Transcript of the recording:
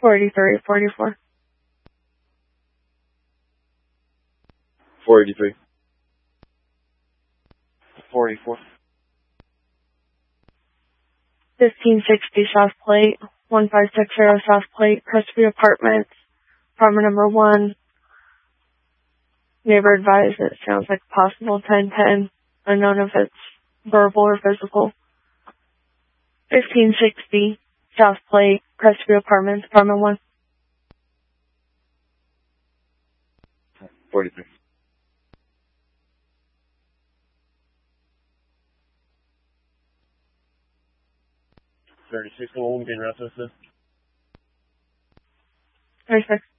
43, 44. 483. 44. 1560 South Plate, 1560 South Plate, Crestview Apartments, apartment number 1. Neighbor advised it sounds like possible 1010, unknown if it's verbal or physical. 1560 South Plate, Crestview Apartments, apartment 1. 43. 36, what will be in reference to? 36.